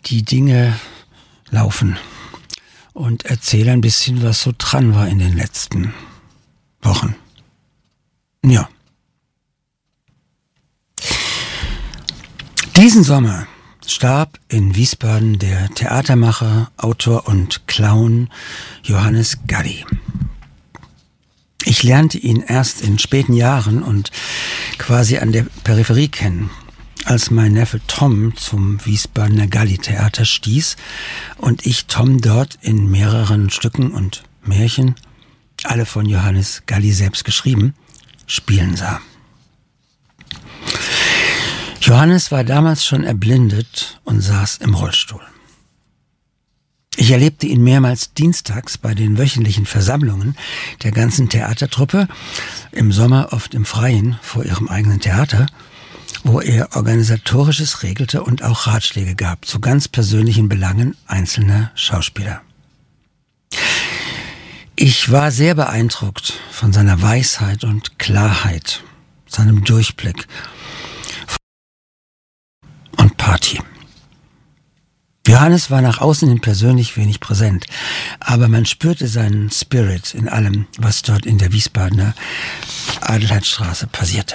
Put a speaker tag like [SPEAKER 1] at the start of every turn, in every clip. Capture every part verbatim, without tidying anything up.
[SPEAKER 1] die Dinge laufen und erzähle ein bisschen, was so dran war in den letzten Wochen. Ja. Diesen Sommer starb in Wiesbaden der Theatermacher, Autor und Clown Johannes Galli. Ich lernte ihn erst in späten Jahren und quasi an der Peripherie kennen, als mein Neffe Tom zum Wiesbadener Galli-Theater stieß und ich Tom dort in mehreren Stücken und Märchen, alle von Johannes Galli selbst geschrieben, spielen sah. Johannes war damals schon erblindet und saß im Rollstuhl. Ich erlebte ihn mehrmals dienstags bei den wöchentlichen Versammlungen der ganzen Theatertruppe, im Sommer oft im Freien vor ihrem eigenen Theater, wo er Organisatorisches regelte und auch Ratschläge gab zu ganz persönlichen Belangen einzelner Schauspieler. Ich war sehr beeindruckt von seiner Weisheit und Klarheit, seinem Durchblick und Party. Johannes war nach außen hin persönlich wenig präsent, aber man spürte seinen Spirit in allem, was dort in der Wiesbadener Adelheidstraße passierte.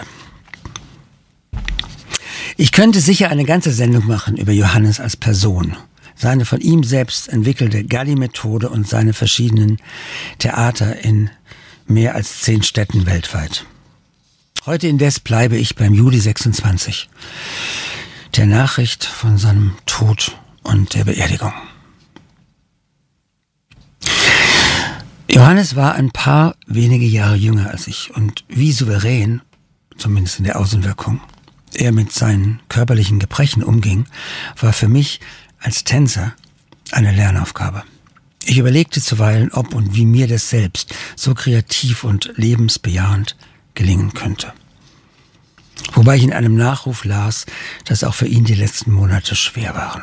[SPEAKER 1] Ich könnte sicher eine ganze Sendung machen über Johannes als Person, seine von ihm selbst entwickelte Galli-Methode und seine verschiedenen Theater in mehr als zehn Städten weltweit. Heute indes bleibe ich beim Juli sechsundzwanzig, der Nachricht von seinem Tod und der Beerdigung. Johannes war ein paar wenige Jahre jünger als ich und wie souverän, zumindest in der Außenwirkung, er mit seinen körperlichen Gebrechen umging, war für mich als Tänzer eine Lernaufgabe. Ich überlegte zuweilen, ob und wie mir das selbst so kreativ und lebensbejahend gelingen könnte. Wobei ich in einem Nachruf las, dass auch für ihn die letzten Monate schwer waren.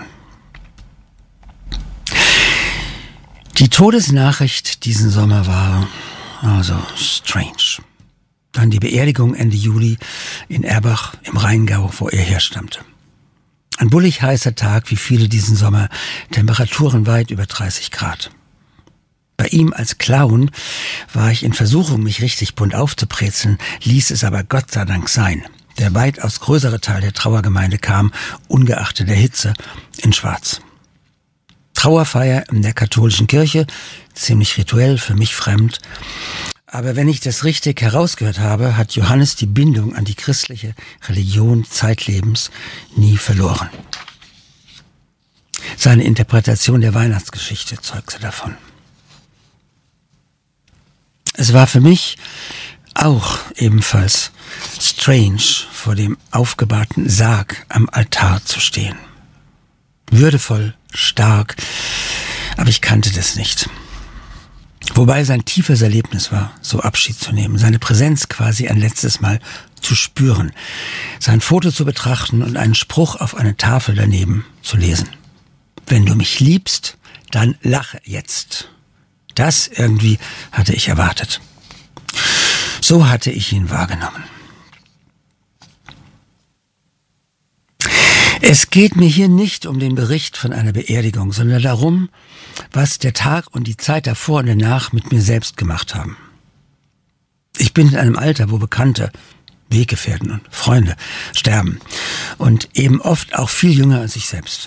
[SPEAKER 1] Die Todesnachricht diesen Sommer war also strange. Dann die Beerdigung Ende Juli in Erbach im Rheingau, wo er herstammte. Ein bullig heißer Tag, wie viele diesen Sommer, Temperaturen weit über dreißig Grad. Bei ihm als Clown war ich in Versuchung, mich richtig bunt aufzubrezeln, ließ es aber Gott sei Dank sein. Der weitaus größere Teil der Trauergemeinde kam, ungeachtet der Hitze, in Schwarz. Trauerfeier in der katholischen Kirche, ziemlich rituell, für mich fremd. Aber wenn ich das richtig herausgehört habe, hat Johannes die Bindung an die christliche Religion zeitlebens nie verloren. Seine Interpretation der Weihnachtsgeschichte zeugte davon. Es war für mich auch ebenfalls strange, vor dem aufgebahrten Sarg am Altar zu stehen. Würdevoll, stark, aber ich kannte das nicht. Wobei sein tiefes Erlebnis war, so Abschied zu nehmen, seine Präsenz quasi ein letztes Mal zu spüren, sein Foto zu betrachten und einen Spruch auf eine Tafel daneben zu lesen. Wenn du mich liebst, dann lache jetzt. Das irgendwie hatte ich erwartet. So hatte ich ihn wahrgenommen. Es geht mir hier nicht um den Bericht von einer Beerdigung, sondern darum, was der Tag und die Zeit davor und danach mit mir selbst gemacht haben. Ich bin in einem Alter, wo Bekannte, Weggefährten und Freunde sterben und eben oft auch viel jünger als ich selbst.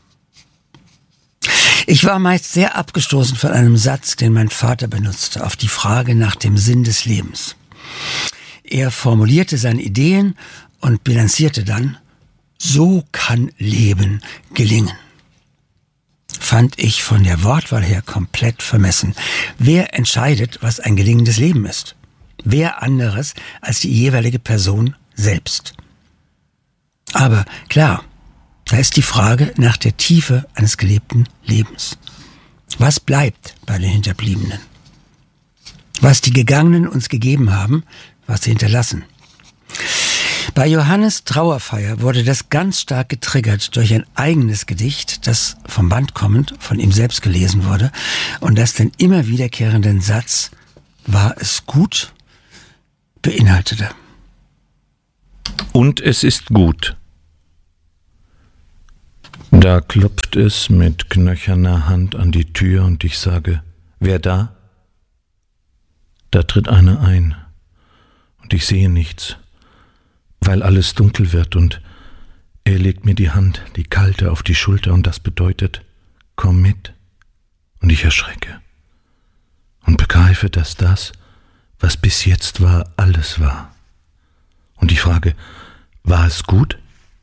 [SPEAKER 1] Ich war meist sehr abgestoßen von einem Satz, den mein Vater benutzte, auf die Frage nach dem Sinn des Lebens. Er formulierte seine Ideen und bilanzierte dann: So kann Leben gelingen. Fand ich von der Wortwahl her komplett vermessen. Wer entscheidet, was ein gelingendes Leben ist? Wer anderes als die jeweilige Person selbst? Aber klar, da ist die Frage nach der Tiefe eines gelebten Lebens. Was bleibt bei den Hinterbliebenen? Was die Gegangenen uns gegeben haben, was sie hinterlassen. Bei Johannes' Trauerfeier wurde das ganz stark getriggert durch ein eigenes Gedicht, das vom Band kommend von ihm selbst gelesen wurde und das den immer wiederkehrenden Satz „War es gut?" beinhaltete.
[SPEAKER 2] Und es ist gut. Da klopft es mit knöcherner Hand an die Tür und ich sage, wer da? Da tritt einer ein und ich sehe nichts, weil alles dunkel wird und er legt mir die Hand, die kalte, auf die Schulter und das bedeutet, komm mit. Und ich erschrecke und begreife, dass das, was bis jetzt war, alles war. Und ich frage, war es gut?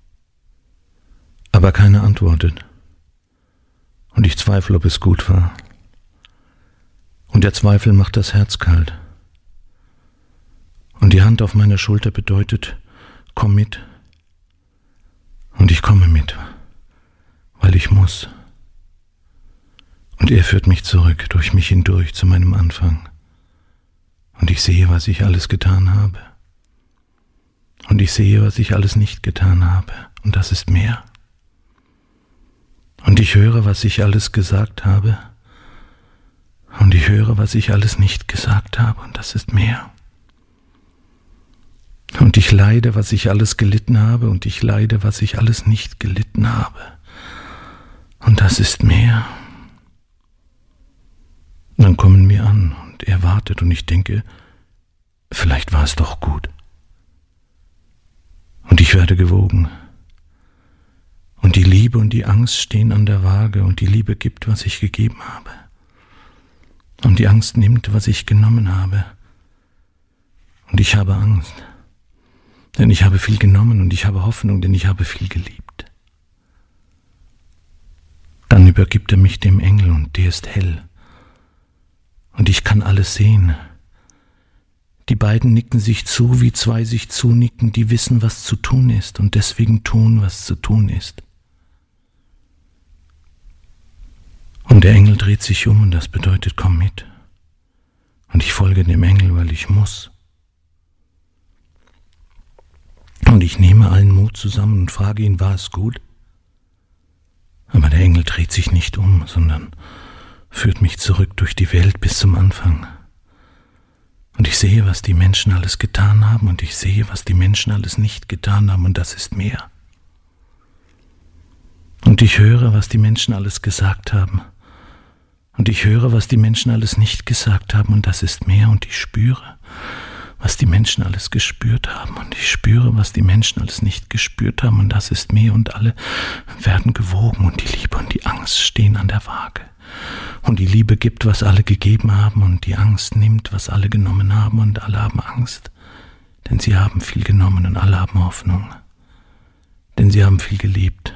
[SPEAKER 2] Aber keiner antwortet. Und ich zweifle, ob es gut war. Und der Zweifel macht das Herz kalt. Und die Hand auf meiner Schulter bedeutet, komm mit. Und ich komme mit, weil ich muss. Und er führt mich zurück, durch mich hindurch, zu meinem Anfang. Und ich sehe, was ich alles getan habe. Und ich sehe, was ich alles nicht getan habe. Und das ist mehr. Und ich höre, was ich alles gesagt habe. Und ich höre, was ich alles nicht gesagt habe. Und das ist mehr. Und ich leide, was ich alles gelitten habe. Und ich leide, was ich alles nicht gelitten habe. Und das ist mehr. Und dann kommen wir an und er wartet und ich denke, vielleicht war es doch gut. Und ich werde gewogen. Und die Liebe und die Angst stehen an der Waage und die Liebe gibt, was ich gegeben habe. Und die Angst nimmt, was ich genommen habe. Und ich habe Angst, denn ich habe viel genommen und ich habe Hoffnung, denn ich habe viel geliebt. Dann übergibt er mich dem Engel und der ist hell. Und ich kann alles sehen. Die beiden nicken sich zu, wie zwei sich zunicken, die wissen, was zu tun ist und deswegen tun, was zu tun ist. Und der Engel dreht sich um und das bedeutet, komm mit. Und ich folge dem Engel, weil ich muss. Und ich nehme allen Mut zusammen und frage ihn, war es gut? Aber der Engel dreht sich nicht um, sondern führt mich zurück durch die Welt bis zum Anfang. Und ich sehe, was die Menschen alles getan haben und ich sehe, was die Menschen alles nicht getan haben und das ist mehr. Und ich höre, was die Menschen alles gesagt haben. Und ich höre, was die Menschen alles nicht gesagt haben und das ist mehr. Und ich spüre, was die Menschen alles gespürt haben. Und ich spüre, was die Menschen alles nicht gespürt haben und das ist mehr. Und alle werden gewogen und die Liebe und die Angst stehen an der Waage. Und die Liebe gibt, was alle gegeben haben und die Angst nimmt, was alle genommen haben und alle haben Angst. Denn sie haben viel genommen und alle haben Hoffnung. Denn sie haben viel geliebt.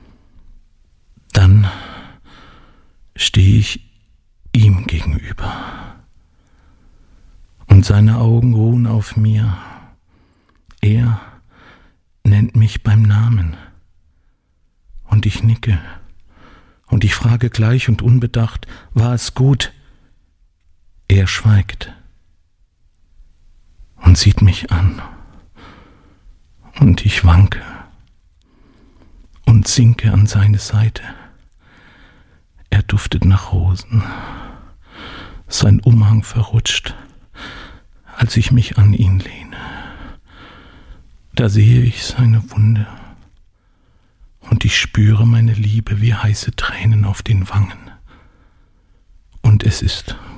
[SPEAKER 2] Dann stehe ich ihm gegenüber und seine Augen ruhen auf mir. Er nennt mich beim Namen und ich nicke und ich frage gleich und unbedacht, war es gut? Er schweigt und sieht mich an und ich wanke und sinke an seine Seite. Er duftet nach Rosen. Sein Umhang verrutscht, als ich mich an ihn lehne. Da sehe ich seine Wunde und ich spüre meine Liebe wie heiße Tränen auf den Wangen. Und es ist